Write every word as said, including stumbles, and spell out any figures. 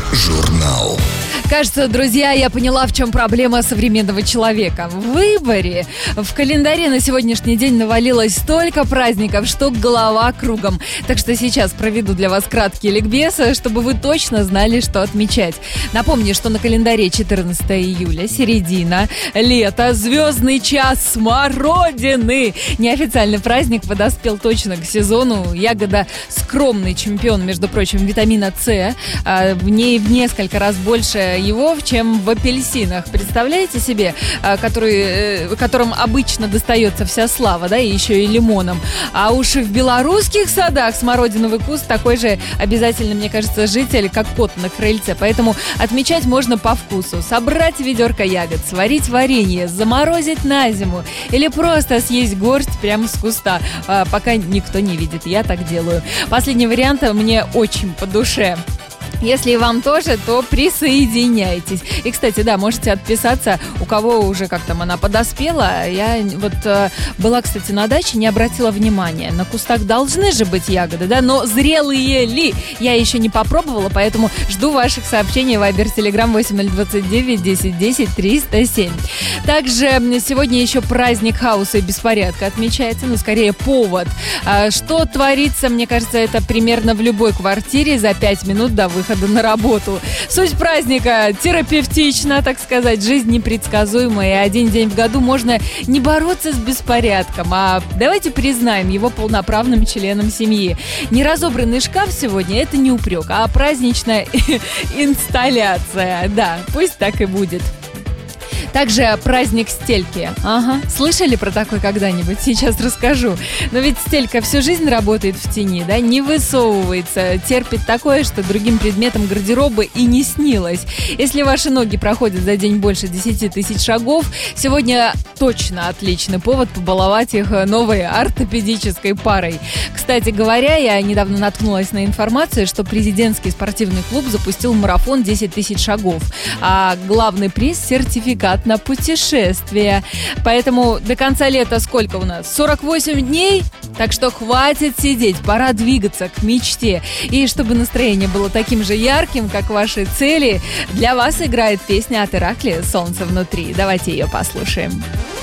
Журнал. Кажется, друзья, я поняла, в чем проблема современного человека. В выборе. В календаре на сегодняшний день навалилось столько праздников, что голова кругом. Так что сейчас проведу для вас краткий ликбез, чтобы вы точно знали, что отмечать. Напомню, что на календаре четырнадцатое июля, середина, лето, звездный час смородины. Неофициальный праздник подоспел точно к сезону. Ягода скромный чемпион, между прочим, витамина С. В ней в несколько раз больше его, чем в апельсинах. Представляете себе, который, которым обычно достается вся слава, да, и еще и лимоном. А уж в белорусских садах смородиновый куст такой же обязательно, мне кажется, житель, как кот на крыльце. Поэтому отмечать можно по вкусу. Собрать ведерко ягод, сварить варенье, заморозить на зиму или просто съесть горсть прямо с куста, пока никто не видит. Я так делаю. Последний вариант мне очень по душе. Если вам тоже, то присоединяйтесь. И, кстати, да, можете отписаться, у кого уже как там она подоспела. Я вот э, была, кстати, на даче, не обратила внимания. На кустах должны же быть ягоды, да, но зрелые ли? Я еще не попробовала, поэтому жду ваших сообщений в Вайбер, Телеграм восемь ноль двадцать девять десять десять триста семь. Также сегодня еще праздник хаоса и беспорядка отмечается, ну, скорее повод. А что творится, мне кажется, это примерно в любой квартире за пять минут до выхода на работу. Суть праздника терапевтична, так сказать, жизнь непредсказуемая, и один день в году можно не бороться с беспорядком, а давайте признаем его полноправным членом семьи. Неразобранный шкаф сегодня — это не упрек, а праздничная инсталляция. Да, пусть так и будет. Также праздник стельки. Ага, слышали про такой когда-нибудь? Сейчас расскажу. Но ведь стелька всю жизнь работает в тени, да, не высовывается, терпит такое, что другим предметам гардероба и не снилось. Если ваши ноги проходят за день больше десять тысяч шагов, сегодня точно отличный повод побаловать их новой ортопедической парой. Кстати говоря, я недавно наткнулась на информацию, что президентский спортивный клуб запустил марафон десять тысяч шагов, а главный приз — сертификат на путешествие. Поэтому до конца лета сколько у нас? сорок восемь дней? Так что хватит сидеть, пора двигаться к мечте. И чтобы настроение было таким же ярким, как ваши цели, для вас играет песня от Иракли «Солнце внутри». Давайте ее послушаем.